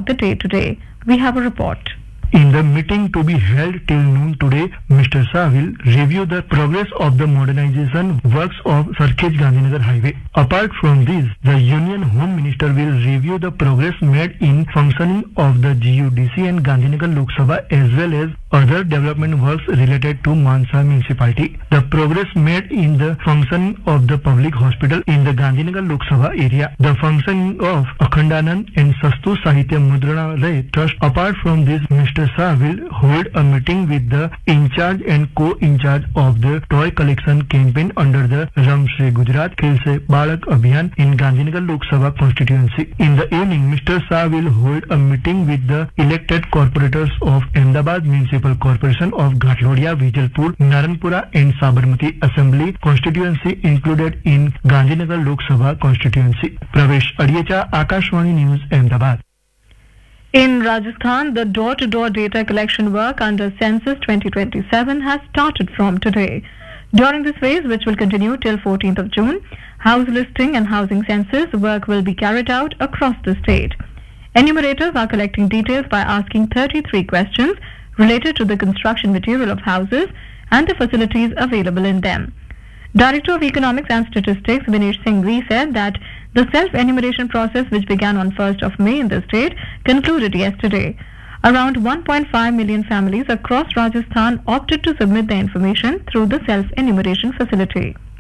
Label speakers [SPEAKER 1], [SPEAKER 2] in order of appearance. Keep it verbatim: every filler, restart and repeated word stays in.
[SPEAKER 1] the day today. We have a report.
[SPEAKER 2] In the meeting to be held till noon today, Mister Shah will review the progress of the modernization works of Sarkhej Gandhinagar Highway. Apart from this, the Union Home Minister will review the progress made in functioning of the G U D C and Gandhinagar Lok Sabha as well as other development works related to Mansa municipality. The progress made in the functioning of the public hospital in the Gandhinagar Lok Sabha area, the functioning of Akhandanand and Sastu Sahitya Mudranalay Trust. Apart from this, Mister Shah will hold a meeting with the in-charge and co-in-charge of the toy collection campaign under the Ram Se Gujarat Khel Se Balak Abhiyan in Gandhinagar Lok Sabha constituency. In the evening, Mister Shah will hold a meeting with the elected corporators of Ahmedabad Municipal Corporation of Ghatlodiya, Vijalpur, Naranpura and Sabarmati Assembly constituency included in Gandhinagar Lok Sabha constituency. Pravesh Adiyecha, Akashwani News, Ahmedabad.
[SPEAKER 1] In Rajasthan, the door-to-door data collection work under Census twenty twenty-seven has started from today. During this phase, which will continue till fourteenth of June, house listing and housing census work will be carried out across the state. Enumerators are collecting details by asking thirty-three questions related to the construction material of houses and the facilities available in them. Director of Economics and Statistics Vinesh Singhvi said that the self-enumeration process, which began on first of May in the state, concluded yesterday. Around one point five million families across Rajasthan opted to submit their information through the self-enumeration facility.